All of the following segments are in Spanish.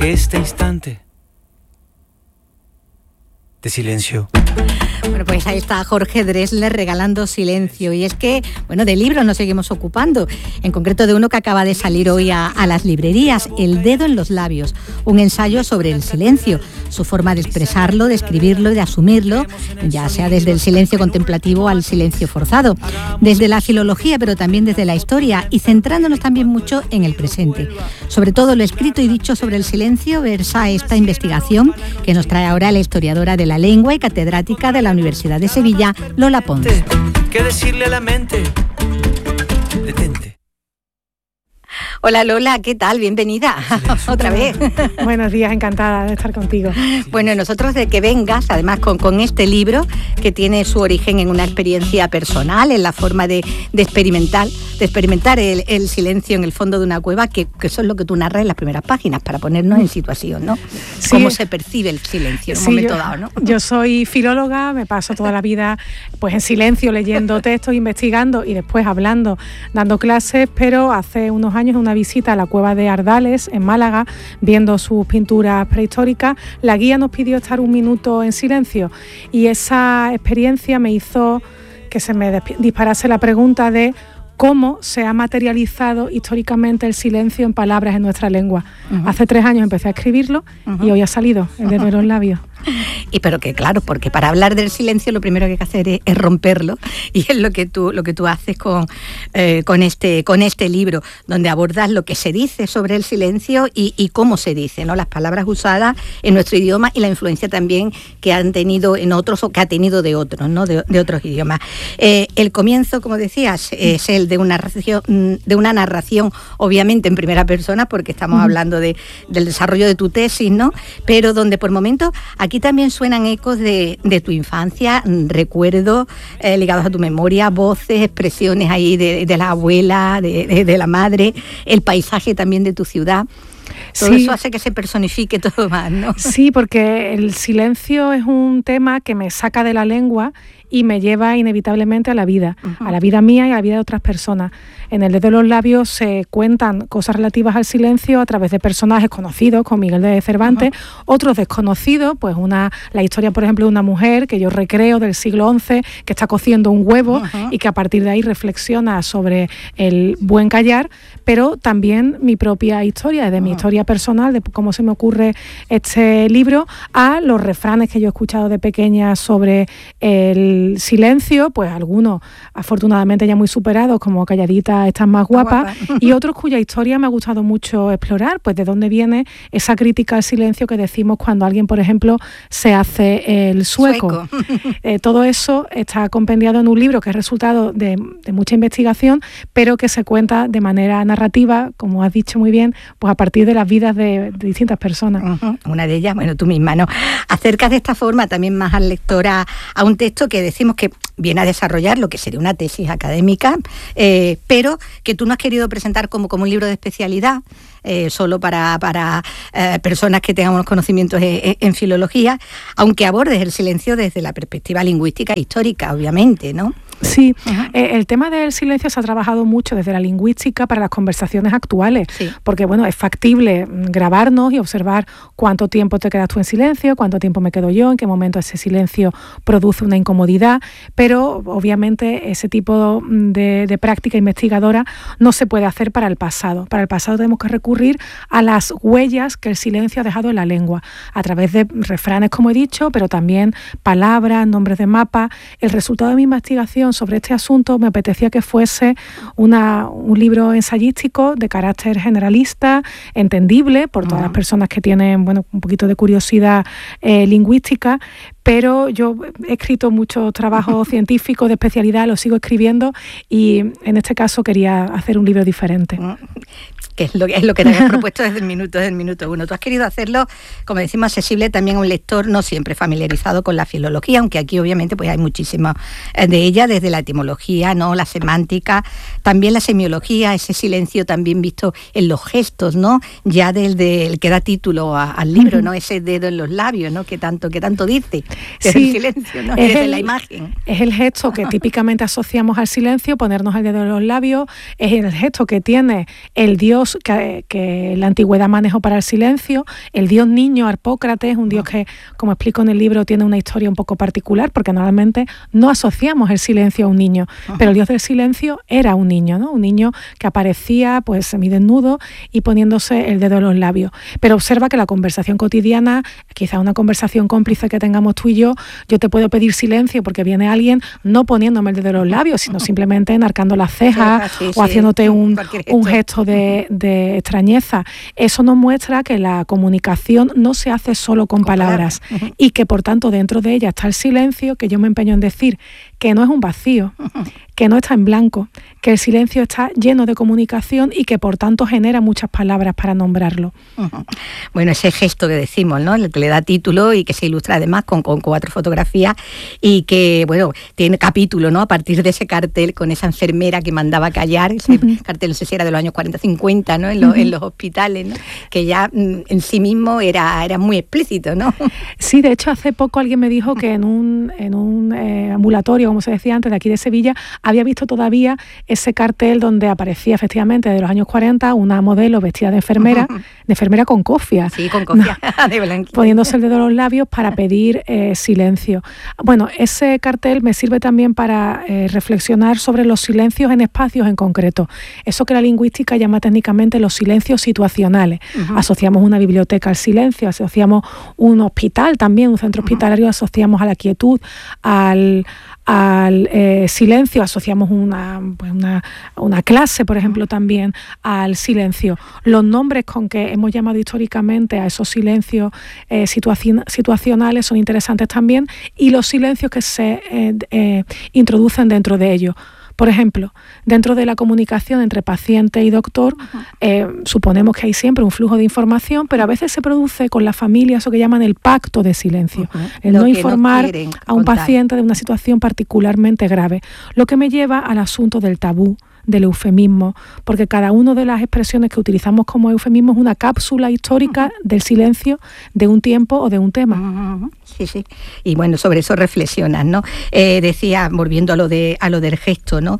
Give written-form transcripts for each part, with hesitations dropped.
que este instante de silencio. Bueno, pues ahí está Jorge Drexler regalando silencio. Y es que, bueno, de libros nos seguimos ocupando, en concreto de uno que acaba de salir hoy a las librerías, El dedo en los labios, un ensayo sobre el silencio, su forma de expresarlo, de escribirlo y de asumirlo, ya sea desde el silencio contemplativo al silencio forzado, desde la filología, pero también desde la historia, y centrándonos también mucho en el presente. Sobre todo lo escrito y dicho sobre el silencio versa esta investigación que nos trae ahora la historiadora de la lengua y catedrática de la Universidad de Sevilla, Lola Pons. ¿Qué decirle a la mente? Detente. Hola Lola, ¿qué tal? Bienvenida otra vez. Buenos días, encantada de estar contigo. Bueno, nosotros de que vengas, además con este libro que tiene su origen en una experiencia personal, en la forma de experimentar el silencio en el fondo de una cueva, que eso es lo que tú narras en las primeras páginas, para ponernos en situación, ¿no? Sí. Cómo se percibe el silencio en un momento dado, ¿no? Yo soy filóloga, me paso toda la vida pues en silencio, leyendo textos, investigando y después hablando, dando clases, pero hace unos años una visita a la cueva de Ardales, en Málaga, viendo sus pinturas prehistóricas, la guía nos pidió estar un minuto en silencio y esa experiencia me hizo que se me disparase la pregunta de cómo se ha materializado históricamente el silencio en palabras en nuestra lengua. Uh-huh. Hace 3 años empecé a escribirlo y hoy ha salido El dedo en los labios. Y pero que claro, porque para hablar del silencio lo primero que hay que hacer es romperlo, y es lo que tú haces con este libro, donde abordas lo que se dice sobre el silencio y cómo se dice, ¿no? Las palabras usadas en nuestro idioma y la influencia también que han tenido en otros o que ha tenido de otros, ¿no? De otros idiomas. El comienzo, como decías, es el de una narración, obviamente en primera persona, porque estamos hablando del desarrollo de tu tesis, ¿no? Pero donde por momentos aquí también suenan ecos de tu infancia, recuerdos ligados a tu memoria, voces, expresiones ahí de la abuela, de la madre, el paisaje también de tu ciudad. Todo eso hace que se personifique todo más, ¿no? Sí, porque el silencio es un tema que me saca de la lengua y me lleva inevitablemente a la vida mía y a la vida de otras personas. En El dedo de los labios se cuentan cosas relativas al silencio a través de personajes conocidos, como Miguel de Cervantes, otros desconocidos, pues la historia, por ejemplo, de una mujer que yo recreo del siglo XI, que está cociendo un huevo y que a partir de ahí reflexiona sobre el buen callar, pero también mi propia historia, de mi historia personal, de cómo se me ocurre este libro, a los refranes que yo he escuchado de pequeña sobre el silencio, pues algunos afortunadamente ya muy superados, como Calladita estás más guapa, y otros cuya historia me ha gustado mucho explorar, pues de dónde viene esa crítica al silencio que decimos cuando alguien, por ejemplo, se hace el sueco. Todo eso está compendiado en un libro que es resultado de mucha investigación, pero que se cuenta de manera narrativa, como has dicho muy bien, pues a partir de las vidas de distintas personas. Una de ellas, bueno, tú misma, ¿no? Acercas de esta forma también más al lector a un texto que decimos que viene a desarrollar lo que sería una tesis académica, pero que tú no has querido presentar como un libro de especialidad, solo para personas que tengan unos conocimientos en filología, aunque abordes el silencio desde la perspectiva lingüística e histórica, obviamente, ¿no? Sí, el tema del silencio se ha trabajado mucho desde la lingüística para las conversaciones actuales, porque bueno, es factible grabarnos y observar cuánto tiempo te quedas tú en silencio, cuánto tiempo me quedo yo, en qué momento ese silencio produce una incomodidad, pero obviamente ese tipo de práctica investigadora no se puede hacer para el pasado. Para el pasado tenemos que recurrir a las huellas que el silencio ha dejado en la lengua, a través de refranes, como he dicho, pero también palabras, nombres de mapas. El resultado de mi investigación sobre este asunto me apetecía que fuese un libro ensayístico de carácter generalista, entendible por todas las personas que tienen un poquito de curiosidad lingüística, pero yo he escrito muchos trabajos científicos de especialidad, los sigo escribiendo y en este caso quería hacer un libro diferente. Que es lo que te habías propuesto desde el minuto uno. Tú has querido hacerlo, como decimos, accesible también a un lector no siempre familiarizado con la filología, aunque aquí obviamente pues hay muchísimas de ellas, desde la etimología, ¿no? La semántica, también la semiología, ese silencio también visto en los gestos, ¿no? Ya del que da título al libro, ¿no? Ese dedo en los labios, ¿no? Que tanto dice. Desde el silencio, ¿no? Desde la imagen. Es el gesto que típicamente asociamos al silencio, ponernos el dedo en los labios, es el gesto que tiene el dios dios que la antigüedad manejó para el silencio, el dios niño Harpócrates, un dios que, como explico en el libro, tiene una historia un poco particular, porque normalmente no asociamos el silencio a un niño, pero el dios del silencio era un niño, ¿no? Un niño que aparecía pues semidesnudo y poniéndose el dedo en los labios. Pero observa que la conversación cotidiana, quizá una conversación cómplice que tengamos tú y yo te puedo pedir silencio porque viene alguien no poniéndome el dedo en los labios, sino simplemente enarcando las cejas o haciéndote un gesto de extrañeza. Eso nos muestra que la comunicación no se hace solo con palabras y que por tanto dentro de ella está el silencio, que yo me empeño en decir que no es un vacío, que no está en blanco, que el silencio está lleno de comunicación y que por tanto genera muchas palabras para nombrarlo. Bueno, ese gesto que decimos, ¿no? El que le da título y que se ilustra además con 4 fotografías y que, bueno, tiene capítulo, ¿no? A partir de ese cartel con esa enfermera que mandaba callar, ese cartel, no sé si era de los años 40-50, ¿no? En los hospitales, ¿no? Que ya en sí mismo era muy explícito, ¿no? Sí, de hecho hace poco alguien me dijo que en un ambulatorio, como se decía antes, de aquí de Sevilla, había visto todavía ese cartel donde aparecía efectivamente de los años 40 una modelo vestida de enfermera con cofia. Sí, con cofia, no, de blanquito. Poniéndose el dedo en los labios para pedir silencio. Bueno, ese cartel me sirve también para reflexionar sobre los silencios en espacios en concreto. Eso que la lingüística llama técnicamente los silencios situacionales. Asociamos una biblioteca al silencio, asociamos un hospital también, un centro hospitalario, asociamos a la quietud, al silencio, asociamos una clase, por ejemplo, también al silencio. Los nombres con que hemos llamado históricamente a esos silencios situacionales son interesantes también, y los silencios que se introducen dentro de ellos. Por ejemplo, dentro de la comunicación entre paciente y doctor, suponemos que hay siempre un flujo de información, pero a veces se produce con la familia eso que llaman el pacto de silencio, el no informar a un paciente de una situación particularmente grave, lo que me lleva al asunto del tabú, del eufemismo, porque cada una de las expresiones que utilizamos como eufemismo es una cápsula histórica del silencio de un tiempo o de un tema. Sí, sí. Y bueno, sobre eso reflexionas, ¿no? Decía, volviendo a lo del gesto, ¿no?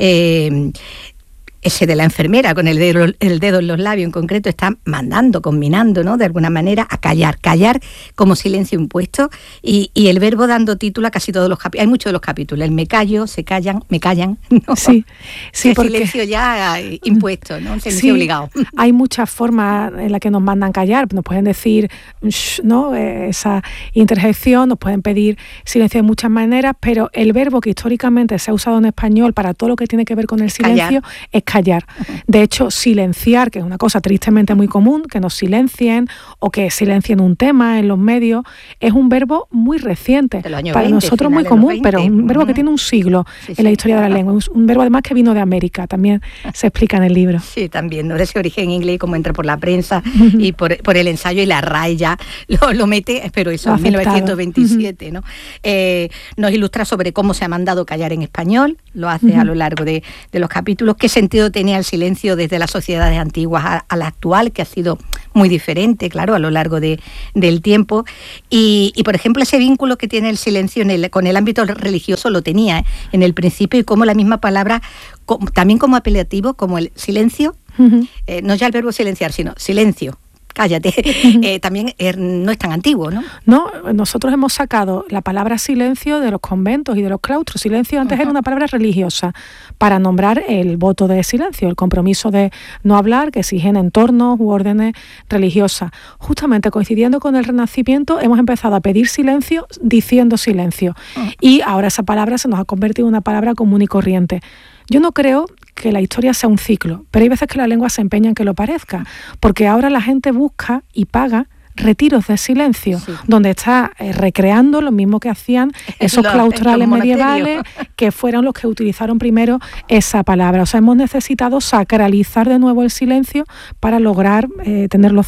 Ese de la enfermera con el dedo en los labios en concreto está mandando, combinando, ¿no? De alguna manera a callar como silencio impuesto y el verbo dando título a casi todos los capítulos. Hay muchos de los capítulos, el me callo, se callan, me callan, ¿no? Sí, porque silencio ya impuesto, ¿no? Silencio obligado. Hay muchas formas en las que nos mandan callar, nos pueden decir, ¿no? Esa interjección, nos pueden pedir silencio de muchas maneras, pero el verbo que históricamente se ha usado en español para todo lo que tiene que ver con el silencio es callar. De hecho, silenciar, que es una cosa tristemente muy común, que nos silencien o que silencien un tema en los medios, es un verbo muy reciente. Para 20, nosotros muy común, pero un verbo que tiene un siglo en la historia de la lengua. Un verbo además que vino de América, también se explica en el libro. Sí, también, ¿no? De ese origen inglés, como entra por la prensa y por el ensayo, y la RAE ya lo mete, pero eso en 1927, ¿no? Nos ilustra sobre cómo se ha mandado callar en español, lo hace a lo largo de los capítulos, qué sentido tenía el silencio desde las sociedades antiguas a la actual, que ha sido muy diferente, claro, a lo largo del tiempo. Y por ejemplo, ese vínculo que tiene el silencio con el ámbito religioso lo tenía en el principio, y cómo la misma palabra, también como apelativo, como el silencio, no ya el verbo silenciar, sino silencio. Cállate, también no es tan antiguo, ¿no? No, nosotros hemos sacado la palabra silencio de los conventos y de los claustros. Silencio antes era una palabra religiosa para nombrar el voto de silencio, el compromiso de no hablar que exigen entornos u órdenes religiosas. Justamente coincidiendo con el Renacimiento hemos empezado a pedir silencio diciendo silencio, y ahora esa palabra se nos ha convertido en una palabra común y corriente. Yo no creo que la historia sea un ciclo, pero hay veces que la lengua se empeña en que lo parezca, porque ahora la gente busca y paga retiros de silencio, donde está recreando lo mismo que hacían esos claustrales medievales, que fueron los que utilizaron primero esa palabra. O sea, hemos necesitado sacralizar de nuevo el silencio para lograr tenerlo cerca.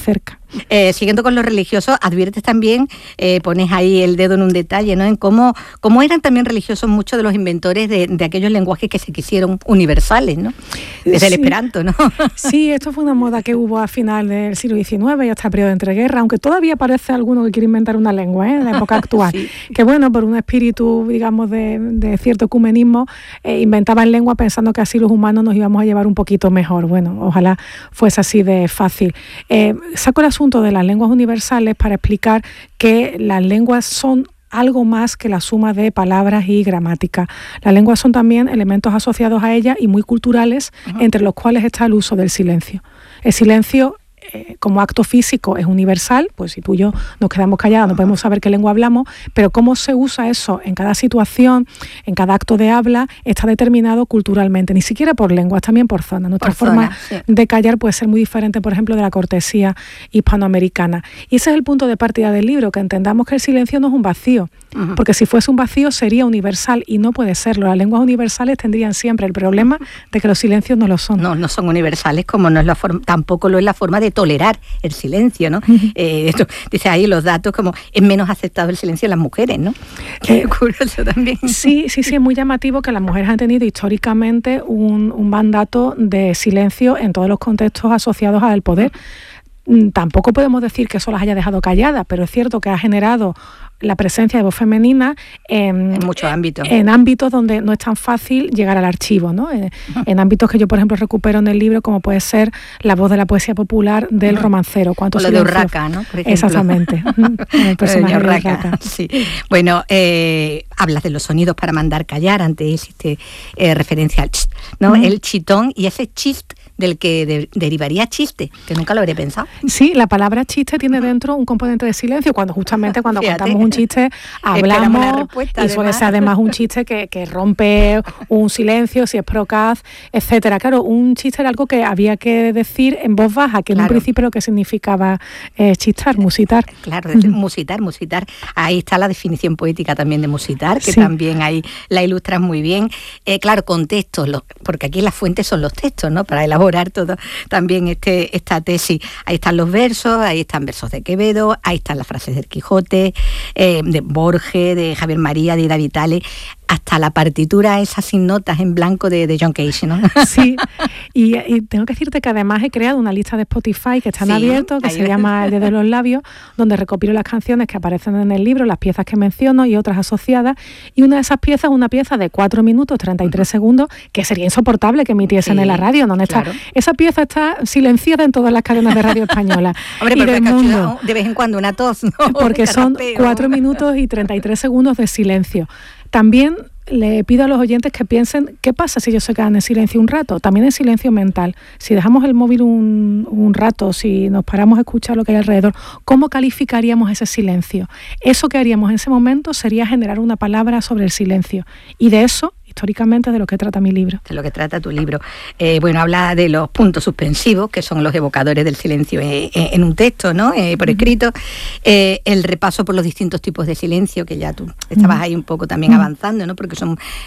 Siguiendo con los religiosos, adviertes también, pones ahí el dedo en un detalle, ¿no? En cómo eran también religiosos muchos de los inventores de aquellos lenguajes que se quisieron universales, ¿no? Desde el esperanto, ¿no? Sí, esto fue una moda que hubo a final del siglo XIX y hasta el periodo de entreguerras, aunque todavía aparece alguno que quiere inventar una lengua, en la época actual. Sí. Que bueno, por un espíritu, digamos, de cierto ecumenismo, inventaban lengua pensando que así los humanos nos íbamos a llevar un poquito mejor. Bueno, ojalá fuese así de fácil. Saco el asunto de las lenguas universales para explicar que las lenguas son algo más que la suma de palabras y gramática. Las lenguas son también elementos asociados a ellas y muy culturales, entre los cuales está el uso del silencio. El silencio como acto físico es universal, pues si tú y yo nos quedamos callados no podemos saber qué lengua hablamos, pero cómo se usa eso en cada situación, en cada acto de habla, está determinado culturalmente, ni siquiera por lenguas, también por zona. Nuestra forma de callar puede ser muy diferente, por ejemplo, de la cortesía hispanoamericana. Y ese es el punto de partida del libro, que entendamos que el silencio no es un vacío, porque si fuese un vacío sería universal y no puede serlo. Las lenguas universales tendrían siempre el problema de que los silencios no lo son. No son universales, como no es tampoco lo es la forma de tolerar el silencio, ¿no? Dice ahí los datos como es menos aceptado el silencio en las mujeres, ¿no? Qué curioso también. Sí, es muy llamativo que las mujeres han tenido históricamente un mandato de silencio en todos los contextos asociados al poder. Tampoco podemos decir que eso las haya dejado calladas, pero es cierto que ha generado la presencia de voz femenina en muchos ámbitos. En ámbitos donde no es tan fácil llegar al archivo, ¿no? En ámbitos que yo, por ejemplo, recupero en el libro, como puede ser la voz de la poesía popular del romancero. O lo de Urraca, ¿no? Por ejemplo. Exactamente. El personaje de Urraca. Sí. Bueno, hablas de los sonidos para mandar callar, antes hiciste referencia al chist, ¿no? El chitón y ese chist del que derivaría chiste, que nunca lo habría pensado. Sí, la palabra chiste tiene dentro un componente de silencio, cuando contamos un chiste, hablamos, y suele ser además un chiste que rompe un silencio, si es procaz, etcétera. Claro, un chiste era algo que había que decir en voz baja, que en un principio lo que significaba chistar, musitar. Claro, musitar. Ahí está la definición poética también de musitar, que también ahí la ilustras muy bien. Claro, con textos, porque aquí las fuentes son los textos, ¿no? Para elaborar todo también esta tesis. Ahí están los versos, ahí están versos de Quevedo, ahí están las frases del Quijote, de Borges, de Javier María, de Ida Vitale, hasta la partitura esa sin notas en blanco de John Cage, ¿no? Sí, y tengo que decirte que además he creado una lista de Spotify que está en abierto, que se llama El Dedo de los Labios, donde recopilo las canciones que aparecen en el libro, las piezas que menciono y otras asociadas, y una de esas piezas es una pieza de 4 minutos 33 segundos, que sería insoportable que emitiesen en la radio, ¿no? Claro. Esa pieza está silenciada en todas las cadenas de radio españolas. Hombre, pero de vez en cuando una tos, ¿no? Porque son 4 minutos y 33 segundos de silencio. También le pido a los oyentes que piensen qué pasa si ellos se quedan en silencio un rato, también en silencio mental. Si dejamos el móvil un rato, si nos paramos a escuchar lo que hay alrededor, ¿cómo calificaríamos ese silencio? Eso que haríamos en ese momento sería generar una palabra sobre el silencio, y de eso históricamente de lo que trata mi libro. De lo que trata tu libro. Bueno, habla de los puntos suspensivos, que son los evocadores del silencio en un texto, ¿no? Por escrito. El repaso por los distintos tipos de silencio, que ya tú estabas ahí un poco también avanzando, ¿no? Porque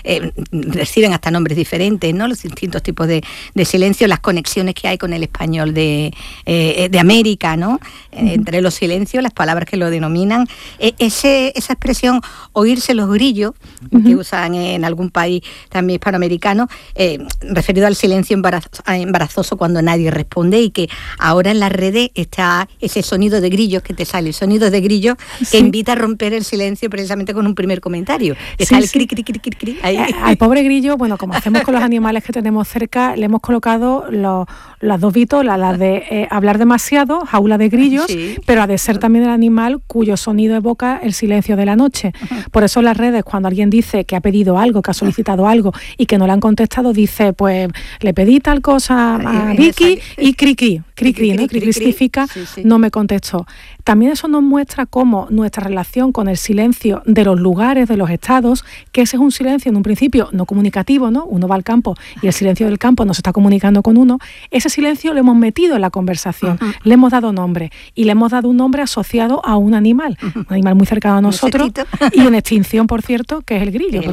reciben hasta nombres diferentes, ¿no? Los distintos tipos de silencio, las conexiones que hay con el español de América, ¿no? Entre los silencios, las palabras que lo denominan. Esa expresión, oírse los grillos, que usan en algún país también hispanoamericano, referido al silencio embarazoso cuando nadie responde, y que ahora en las redes está ese sonido de grillos que te sale, el sonido de grillos que invita a romper el silencio precisamente con un primer comentario. Está el cri, cri, cri, cri, cri. Ahí. Al pobre grillo, bueno, como hacemos con los animales que tenemos cerca, le hemos colocado las dos vitolas, las de hablar demasiado, jaula de grillos, pero ha de ser también el animal cuyo sonido evoca el silencio de la noche. Por eso en las redes, cuando alguien dice que ha pedido algo, que ha solicitado algo y que no le han contestado, dice, pues le pedí tal cosa a Vicky y cri-cri, ¿no? Cri-cri significa no me contestó. También eso nos muestra cómo nuestra relación con el silencio de los lugares, de los estados, que ese es un silencio en un principio no comunicativo, ¿no? Uno va al campo y el silencio del campo no se está comunicando con uno. Ese silencio lo hemos metido en la conversación, le hemos dado nombre, y le hemos dado un nombre asociado a un animal muy cercano a nosotros y en extinción, por cierto, que es el grillo.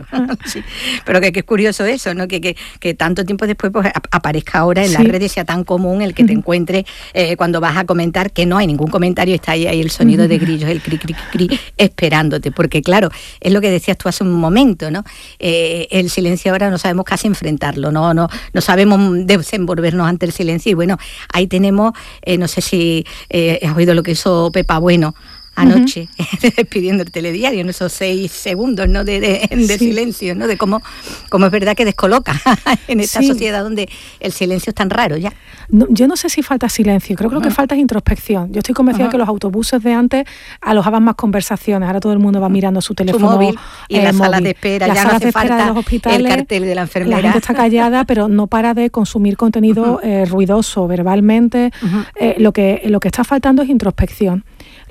Pero que es curioso eso, ¿no? Que tanto tiempo después pues aparezca ahora en las redes, sea tan común el que te encuentres cuando vas a comentar, que no hay ningún comentario, está ahí el sonido de grillos, el cri, cri, cri, esperándote, porque claro, es lo que decías tú hace un momento, ¿no? El silencio ahora no sabemos casi enfrentarlo, no sabemos desenvolvernos ante el silencio, y bueno, ahí tenemos, no sé si has oído lo que hizo Pepa Bueno anoche, despidiendo el telediario, en esos 6 segundos, ¿no? de silencio, ¿no? De cómo es verdad que descoloca en esta sociedad donde el silencio es tan raro ya. No, yo no sé si falta silencio, creo que lo que falta es introspección. Yo estoy convencida que los autobuses de antes alojaban más conversaciones, ahora todo el mundo va mirando su teléfono móvil, y en las salas de espera, ya no hace falta de los hospitales, el cartel de la enfermera. La gente está callada, pero no para de consumir contenido ruidoso, verbalmente. Lo que está faltando es introspección.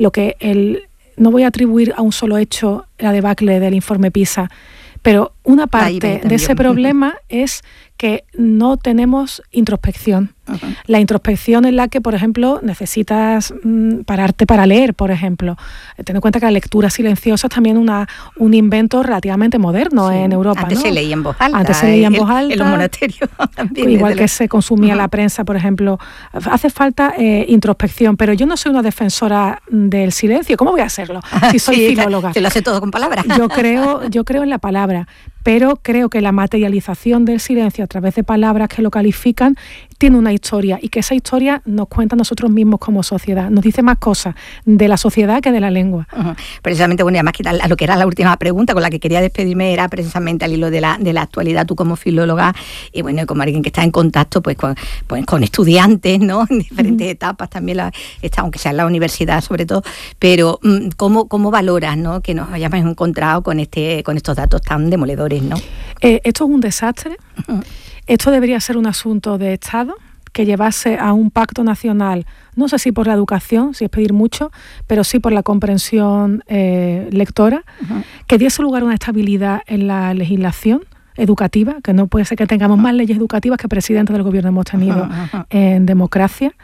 No voy a atribuir a un solo hecho la debacle del informe PISA, pero una parte de ese problema es que no tenemos introspección. La introspección es la que, por ejemplo, necesitas pararte para leer, por ejemplo. Ten en cuenta que la lectura silenciosa es también un invento relativamente moderno en Europa. Antes se leía en voz alta. Antes se leía en voz alta. En los monasterios también. Igual que se consumía la prensa, por ejemplo. Hace falta introspección, pero yo no soy una defensora del silencio. ¿Cómo voy a hacerlo? Si soy filóloga. Se lo hace todo con palabras. Yo creo en la palabra, pero creo que la materialización del silencio a través de palabras que lo califican tiene una historia, y que esa historia nos cuenta a nosotros mismos como sociedad, nos dice más cosas de la sociedad que de la lengua. Precisamente, bueno, y además que a lo que era la última pregunta con la que quería despedirme era precisamente al hilo de la actualidad, tú como filóloga y bueno, como alguien que está en contacto pues con estudiantes, ¿no? En diferentes etapas también, aunque sea en la universidad sobre todo, pero ¿cómo valoras, ¿no? Que nos hayamos encontrado con estos datos tan demoledores, ¿no? Esto es un desastre. Esto debería ser un asunto de Estado que llevase a un pacto nacional, no sé si por la educación, si es pedir mucho, pero sí por la comprensión lectora, que diese lugar a una estabilidad en la legislación educativa, que no puede ser que tengamos más leyes educativas que presidentes del gobierno hemos tenido en democracia.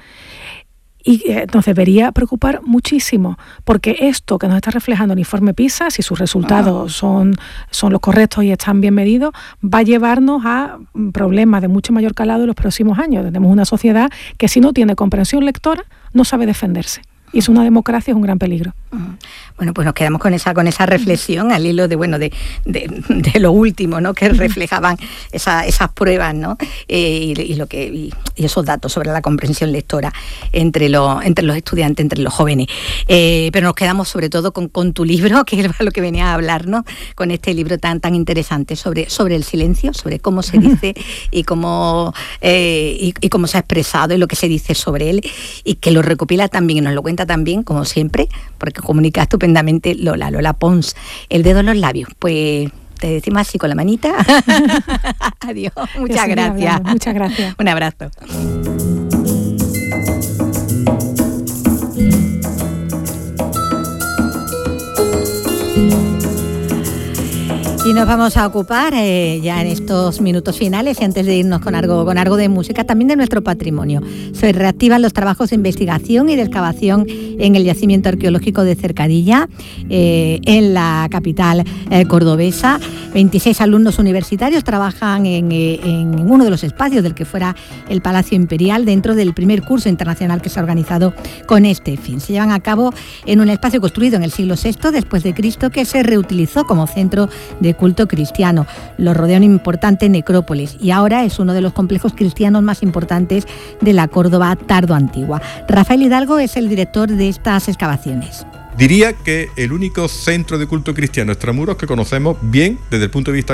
Y nos debería preocupar muchísimo, porque esto que nos está reflejando el informe PISA, si sus resultados son los correctos y están bien medidos, va a llevarnos a problemas de mucho mayor calado en los próximos años. Tenemos una sociedad que, si no tiene comprensión lectora, no sabe defenderse. Y es una democracia, es un gran peligro. Bueno, pues nos quedamos con esa reflexión al hilo de lo último, ¿no? Que reflejaban esas pruebas, ¿no? Y esos datos sobre la comprensión lectora entre los estudiantes, entre los jóvenes. Pero nos quedamos sobre todo con tu libro, que es lo que venía a hablar, ¿no? Con este libro tan interesante sobre el silencio, sobre cómo se dice y cómo se ha expresado y lo que se dice sobre él, y que lo recopila también y nos lo cuenta también, como siempre, porque comunica estupendamente Lola Pons, El dedo en los labios. Pues te decimos así con la manita. Adiós, muchas gracias. Muchas gracias. Un abrazo. Y nos vamos a ocupar ya en estos minutos finales, y antes de irnos con algo de música, también de nuestro patrimonio. Se reactivan los trabajos de investigación y de excavación en el yacimiento arqueológico de Cercadilla, en la capital cordobesa. 26 alumnos universitarios trabajan en uno de los espacios del que fuera el Palacio Imperial, dentro del primer curso internacional que se ha organizado con este fin. Se llevan a cabo en un espacio construido en el siglo VI después de Cristo, que se reutilizó como centro de culto cristiano. Lo rodea una importante necrópolis y ahora es uno de los complejos cristianos más importantes de la Córdoba tardoantigua. Rafael Hidalgo es el director de estas excavaciones. Diría que el único centro de culto cristiano extramuros que conocemos bien desde el punto de vista